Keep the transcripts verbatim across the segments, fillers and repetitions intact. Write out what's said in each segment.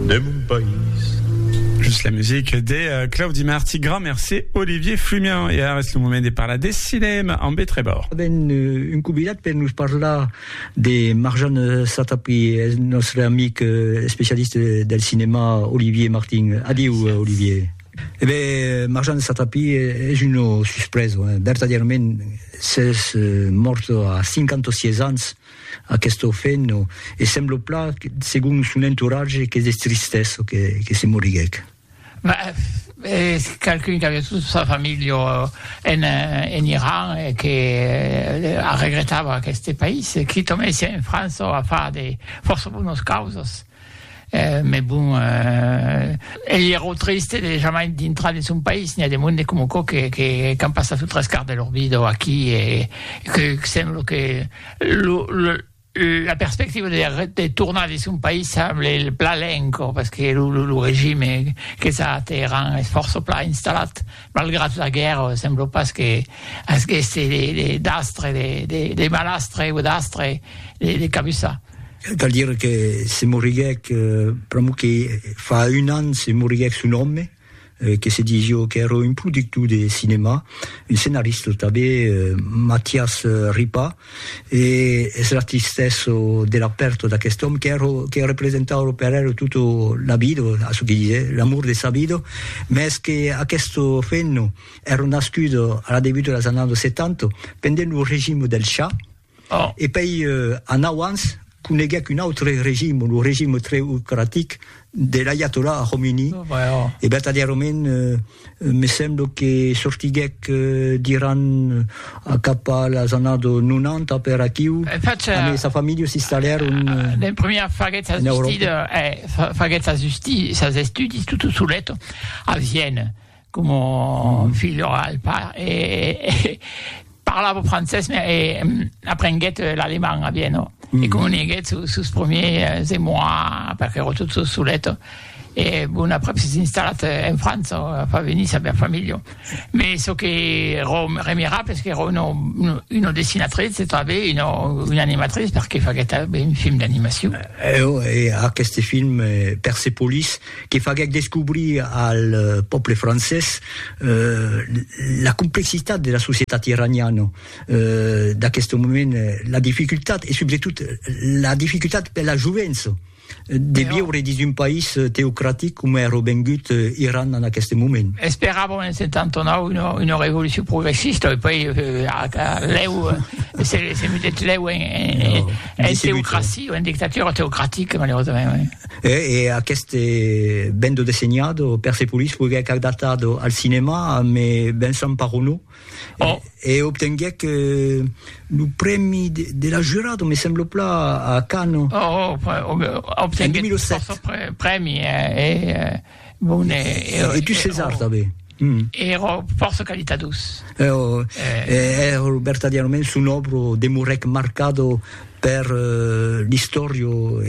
de mon pays. Juste la musique des uh, Claudi Marti. Grand merci Olivier Flumian. E ara le moment de parlar de cinema en Betrebor. Ben uh, un cubilat per nous parlar de Marjane Satapi, nostre amic uh, spécialiste del cinéma Olivier Martin. Adieu uh, Olivier. Eh bien, Marjane Satapi és una sorpresa. Eh? Verdaderament, s'és uh, morto a cinquanta-sei anys aquest fent e sembla pla, segons son entourage, que és tristesa que, que se moriguec. Bah, c'est quelqu'un qui avait toute sa famille en, en Iran et qui a regretté aquest país, qui tombait ici en France a faire des forces bonnes causes. Eh, mais bon, eh, ell era triste de jamais d'entrar en son país. N'hi ha de monde com co que, que, que han passat tres quarts de leur vida aquí e que, que sembla que lo, lo, la perspectiva de, de tornar de son país sembla el pla lenco, perquè el, el, el regime que s'ha a Teheran és força pla instal·lat, malgrat la guerra. Sembla pas que este de, de, d'astre, de, de, de malastre o d'astre de, de cabussar. Cal dire que se moriguec, eh, pramo che fa un an se moriguec son home, eh, che se dizio che era un productor de cinema, un scenarista també, eh, Mathias Ripa, e es la tristessa dell'aperto d'aquest home che, era, che rappresentava per ero tutta la vita, a so che dice, l'amor de sa vita, ma es che questo fenno era nascuto alla debut dels anni settanta, pendent il regime del Shah, oh. E poi eh, an abans coneguec un altre regime, un regime très autocratic de l'Ayatollah Khomeini. Oh, oh. E verdaderament eh, me sembla que sortiguec eh, d'Iran a cap als anni noranta per aquí. Infatti, a me sa famiglia si installarono uh, nel primo faguet sa giustizia eh, faguet sa giustizia sa studi tutto sul letto a Vienne come mm. figlio al padre e, e parlava francese e apprenguet l'allemand a Vienne. Mm. E comuniquet sus, sus premiers émois perché ero tutto sul letto e bon, après si è installato in Francia fa venire sa mia famiglia, ma so che ero remira perché ero una, una dessinatrice e una, un'animatrice perché faguet un film d'animazione e, e a questi film eh, Persepolis che faguet descobrir al popolo francese eh, la complessità della società iraniana eh, da questo momento, la difficoltà e soprattutto la difficoltà per la gioventù de viure dins un país teocratic come era vengut Iran en aquest moment. Esperàvem en settantanou una, una revolució progressista e poi eh, l'eu se, se mutet l'eu en, en, no, en teocracia, en dictatura teocratica, malheureusament. E, e aquest ben disegnato Persepolis fu adattato al cinema me Vincent Parono oh. e, e ottenguec eh, il premi de, de la giurato, mi sembla pla a Cannes. Oh, oh, en duemilasette. Pre- premi e, e, bon, e, e, e tu César també. Mm. Ero forza qualitatus. Ero, eh. ero verdaderamente un opera demorec marcato per uh, l'istoria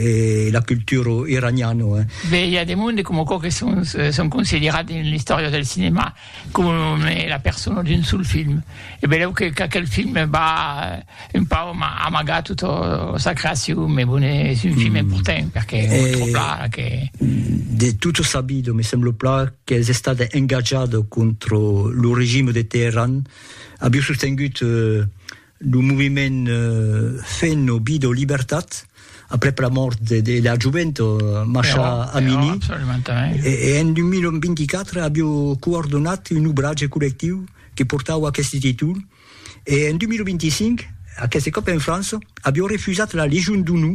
e la cultura iraniana. Eh. Beh, il y a des mondi come che sono son considerati nell'istoria del cinema come la persona di un sul film. E bello che, che quel film va un po' amagato tutta sa creazione, ma è un film mm. importante perché è troppo là che... Di tutto sabido, mi sembra pla che è stato ingaggiato contro il regime di Teheran. Abbiamo sostenuto uh, il movimento uh, Fenno Bido Libertat après la morte della gioventù Masha Amini e, e nel duemilaventiquattro abbiamo coordinato un obraggio collettivo che portava a questo titolo e nel duemilaventicinque a questa Coppa in Francia abbiamo refusato la Légion d'honneur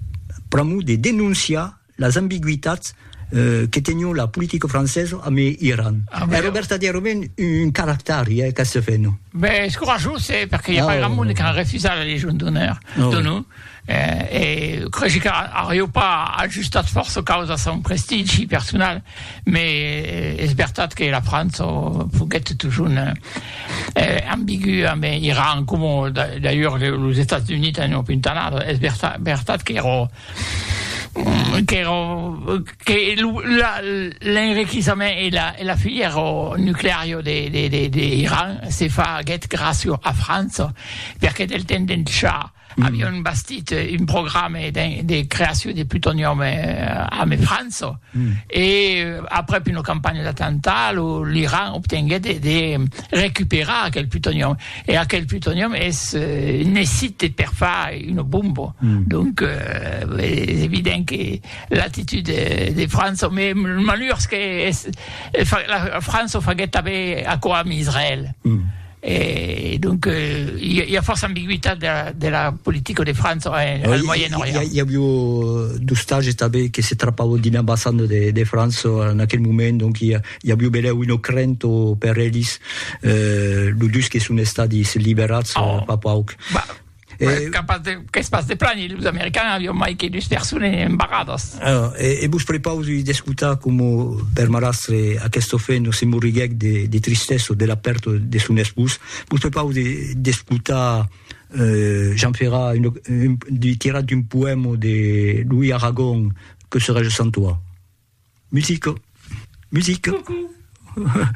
per di denunciare le ambiguità Uh, che teniamo la politica francese a me Iran. Ah, e Roberta Di Romain un carattere eh, che si fanno. Beh, scoraggioso perché il n'y a oh, pas grand monde qui a refusé la Légion d'honneur oh. de nous. Eh, e credo che arrivo pas a giusta forza causa son prestigio personale, ma è vero che la Francia fuguette toujours eh, ambiguë, mais Iran, come d'ailleurs les États-Unis hanno puntanato, è vero che ero che, ero, che la, l'enrichissement e la, e la filière nucléaire di Iran si fa grazie a Francia perché del tempo del Shah mm. avions bâti un programme de, de création de plutonium en France. Mm. Et après une campagne d'attentat, l'Iran obtenait de, de récupérer quel plutonium. Et à quel plutonium est nécessite de faire une bombe. Mm. Donc, euh, c'est évident que l'attitude de, de France, mais le malheur, c'est que la France fait à quoi à Israël. Mm. Et donc, euh, il y a force ambiguïté de la, de la politique de France au euh, Moyen-Orient. Il y a eu deux stages qui s'est trappé dans l'ambassade de, de France en aquel moment, donc il y a, il y a eu une crainte per ells, euh, l'udus che sono stati liberati oh. a poc. Bah. Eh, capaz de, que es pas de plani, els americans havien mai que dues persones embarrades. Uh, e, e vos prepausi di ascoltare come per marastre a questo feno se moriguec de, de tristesse de la perte de son espouse, vos prepausi di ascoltare uh, Jean Ferrat une, une, di tirar d'un poème de Louis Aragon, Que serais-je sans toi? Musique, musique. Coucou.